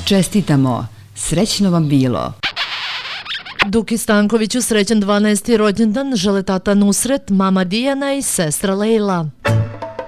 Čestitamo, srećno vam bilo. Duki Stankoviću srećan 12. rođendan žele tata Nusret, mama Dijana i sestra Lejla.